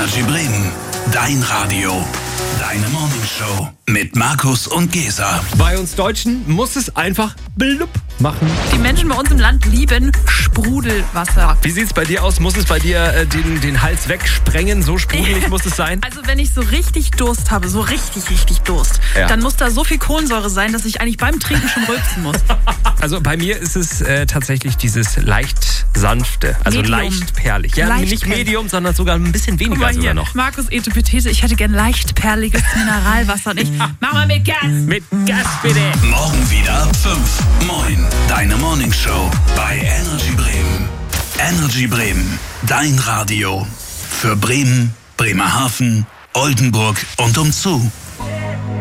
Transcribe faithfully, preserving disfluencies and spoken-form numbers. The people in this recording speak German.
Energy Bremen, dein Radio, deine Morningshow mit Markus und Gesa. Bei uns Deutschen muss es einfach blub machen. Die Menschen bei uns im Land lieben Sprudelwasser. Wie sieht's bei dir aus? Muss es bei dir äh, den, den Hals wegsprengen? So sprudelig muss es sein? Also wenn ich so richtig Durst habe, so richtig, richtig Durst, Ja. dann muss da so viel Kohlensäure sein, dass ich eigentlich beim Trinken schon rülpsen muss. Also bei mir ist es äh, tatsächlich dieses leicht sanfte, also Medium. leicht perlig. Ja, Leicht nicht perlig. Medium, sondern sogar ein bisschen Guck weniger mal sogar hier, noch. Markus Etepetete, ich hätte gern leicht perliges Mineralwasser und ich mach mal mit Gas. Mit Gas bitte! Morgen wieder ab fünf. Moin, deine Morningshow bei Energy Bremen. Energy Bremen, dein Radio. Für Bremen, Bremerhaven, Oldenburg und umzu.